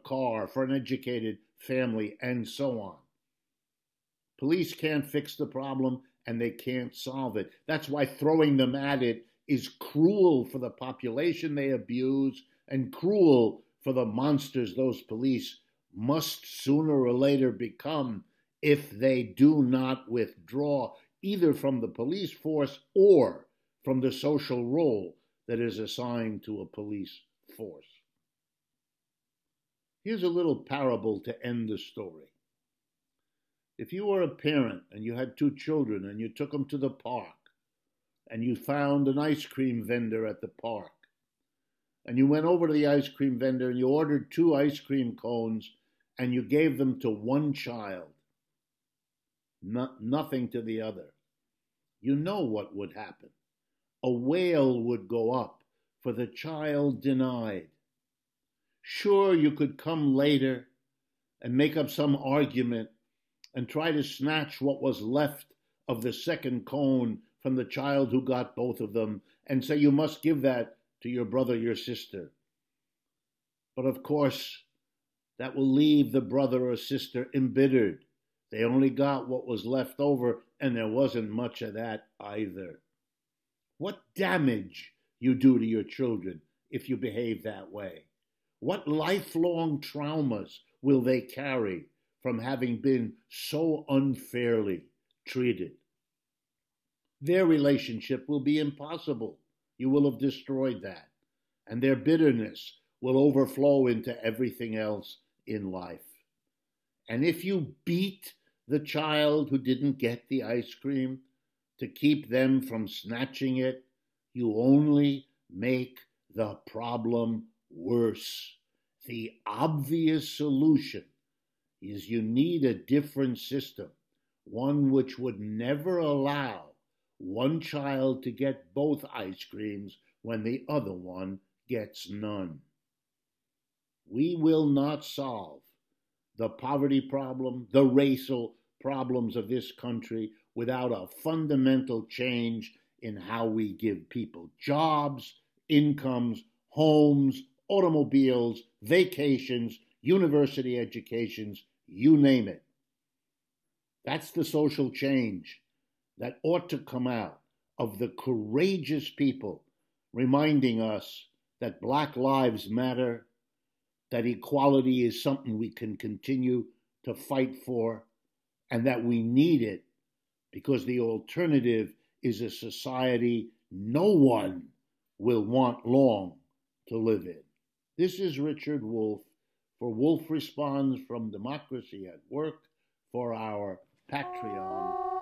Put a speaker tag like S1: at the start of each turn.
S1: car, for an educated family, and so on. Police can't fix the problem and they can't solve it. That's why throwing them at it is cruel for the population they abuse and cruel for the monsters those police must sooner or later become if they do not withdraw either from the police force or from the social role that is assigned to a police force. Here's a little parable to end the story. If you were a parent and you had two children and you took them to the park and you found an ice cream vendor at the park and you went over to the ice cream vendor and you ordered 2 ice cream cones and you gave them to one child, nothing to the other, you know what would happen. A wail would go up for the child denied. Sure, you could come later and make up some argument and try to snatch what was left of the second cone from the child who got both of them and say you must give that to your brother, your sister. But of course, that will leave the brother or sister embittered. They only got what was left over, and there wasn't much of that either. What damage you do to your children if you behave that way? What lifelong traumas will they carry from having been so unfairly treated? Their relationship will be impossible. You will have destroyed that. And their bitterness will overflow into everything else in life. And if you beat the child who didn't get the ice cream to keep them from snatching it, you only make the problem worse. The obvious solution is you need a different system, one which would never allow one child to get both ice creams when the other one gets none. We will not solve the poverty problem, the racial problems of this country without a fundamental change in how we give people jobs, incomes, homes, automobiles, vacations, university educations, you name it. That's the social change that ought to come out of the courageous people reminding us that Black lives matter, that equality is something we can continue to fight for, and that we need it because the alternative is a society no one will want long to live in. This is Richard Wolff for Wolff Responds from Democracy at Work for our Patreon